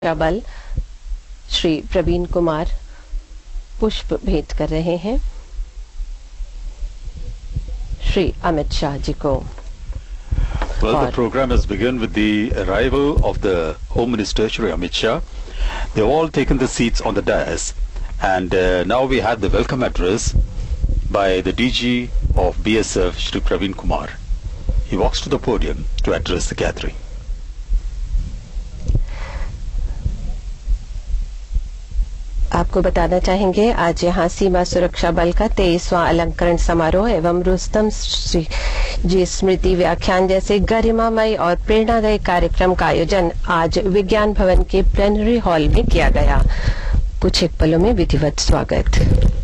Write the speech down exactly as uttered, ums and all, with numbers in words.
बल श्री प्रवीण कुमार पुष्प भेंट कर रहे हैं श्री अमित शाह जी को। Well, the program has begun with the arrival of the Home Minister Shri Amit Shah. They've all taken the seats on the dais, and uh, now we had the welcome address by the D G of B S F Shri Praveen Kumar. He walks to the podium to address the gathering. आपको बताना चाहेंगे आज यहाँ सीमा सुरक्षा बल का तेईसवां अलंकरण समारोह एवं रुस्तम जी स्मृति व्याख्यान जैसे गरिमामय और प्रेरणादायी कार्यक्रम का आयोजन आज विज्ञान भवन के प्लेनरी हॉल में किया गया। कुछ एक पलों में विधिवत स्वागत।